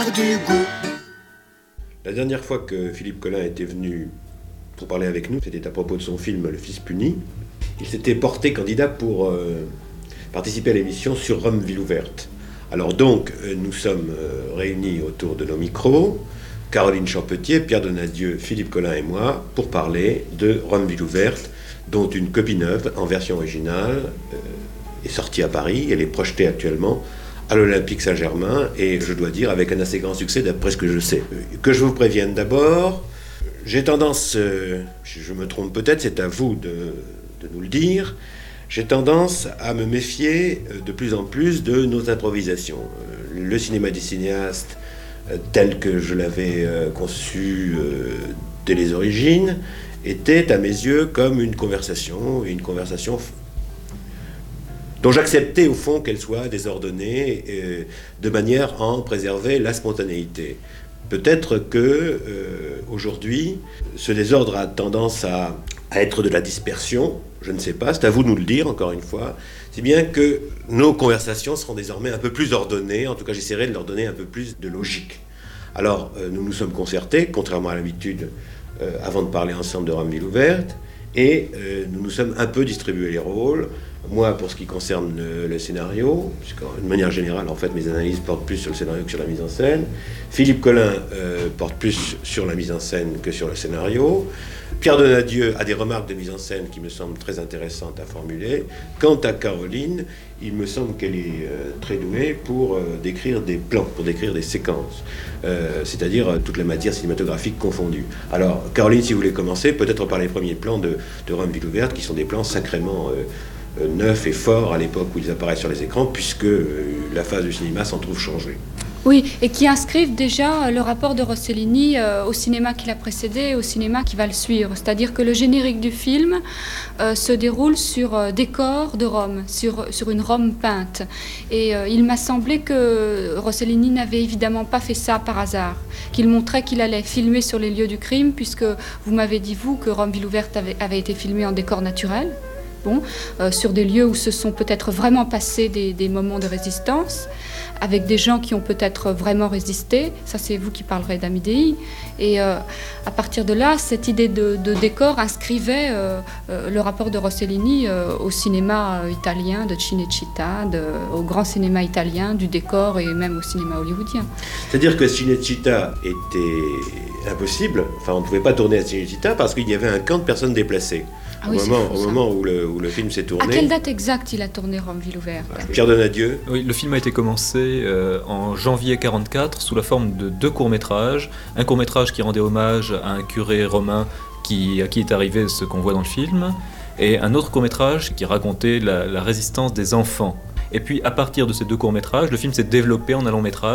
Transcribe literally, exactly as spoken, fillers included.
Du goût. La dernière fois que Philippe Collin était venu pour parler avec nous, c'était à propos de son film Le Fils puni. Il s'était porté candidat pour euh, participer à l'émission sur Rome, ville ouverte. Alors donc, euh, nous sommes euh, réunis autour de nos micros, Caroline Champetier, Pierre Donadieu, Philippe Collin et moi, pour parler de Rome, ville ouverte, dont une copie neuve, en version originale, euh, est sortie à Paris. Elle est projetée actuellement à l'Olympique Saint-Germain, et je dois dire avec un assez grand succès d'après ce que je sais. Que je vous prévienne d'abord, j'ai tendance, euh, je me trompe peut-être, c'est à vous de, de nous le dire, j'ai tendance à me méfier de plus en plus de nos improvisations. Le cinéma des cinéastes, tel que je l'avais euh, conçu euh, dès les origines, était à mes yeux comme une conversation, une conversation dont j'acceptais au fond qu'elle soit désordonnée, euh, de manière à en préserver la spontanéité. Peut-être que euh, aujourd'hui, ce désordre a tendance à, à être de la dispersion, je ne sais pas, c'est à vous de nous le dire encore une fois, si bien que nos conversations seront désormais un peu plus ordonnées, en tout cas j'essaierai de leur donner un peu plus de logique. Alors euh, nous nous sommes concertés, contrairement à l'habitude, euh, avant de parler ensemble de Rome, ville ouverte, et euh, nous nous sommes un peu distribués les rôles. Moi, pour ce qui concerne le, le scénario, puisqu'une manière générale, en fait, mes analyses portent plus sur le scénario que sur la mise en scène. Philippe Collin euh, porte plus sur la mise en scène que sur le scénario. Pierre Donadieu a des remarques de mise en scène qui me semblent très intéressantes à formuler. Quant à Caroline, il me semble qu'elle est euh, très douée pour euh, décrire des plans, pour décrire des séquences, euh, c'est-à-dire euh, toute la matière cinématographique confondue. Alors, Caroline, si vous voulez commencer, peut-être par les premiers plans de, de Rome, ville ouverte, qui sont des plans sacrément euh, euh, neufs et forts à l'époque où ils apparaissent sur les écrans, puisque euh, la phase du cinéma s'en trouve changée. Oui, et qui inscrivent déjà le rapport de Rossellini euh, au cinéma qui l'a précédé et au cinéma qui va le suivre. C'est-à-dire que le générique du film euh, se déroule sur euh, décor de Rome, sur, sur une Rome peinte. Et euh, il m'a semblé que Rossellini n'avait évidemment pas fait ça par hasard, qu'il montrait qu'il allait filmer sur les lieux du crime, puisque vous m'avez dit, vous, que Rome, ville ouverte avait, avait été filmé en décor naturel. Bon, euh, sur des lieux où se sont peut-être vraiment passés des, des moments de résistance, avec des gens qui ont peut-être vraiment résisté. Ça, c'est vous qui parlerez d'Amidei. Et euh, à partir de là, cette idée de, de décor inscrivait euh, euh, le rapport de Rossellini euh, au cinéma euh, italien, de Cinecittà, de, au grand cinéma italien, du décor et même au cinéma hollywoodien. C'est-à-dire que Cinecittà était impossible, enfin on ne pouvait pas tourner à Cinecittà parce qu'il y avait un camp de personnes déplacées. Ah oui, au moment, fou, au moment où, le, où le film s'est tourné. À quelle date exacte il a tourné Rome, ville ouverte? Pierre Donadieu. Oui, le film a été commencé euh, en janvier quarante-quatre sous la forme de deux courts-métrages. Un court-métrage qui rendait hommage à un curé romain qui, à qui est arrivé ce qu'on voit dans le film, et un autre court-métrage qui racontait la, la résistance des enfants. Et puis à partir de ces deux courts-métrages, le film s'est développé en un long-métrage.